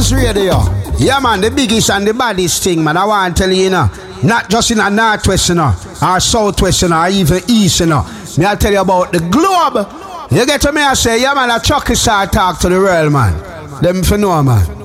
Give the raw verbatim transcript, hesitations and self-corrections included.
Pulse Radio. Yeah, man, the biggest and the baddest thing, man. I want to tell you, you know, not just in a northwest, you know, or southwest, you know, or even east, you know. Me I tell you about the globe. You get to me, I say, yeah, man, a Chucky star talk to the world, man. Them for know, man.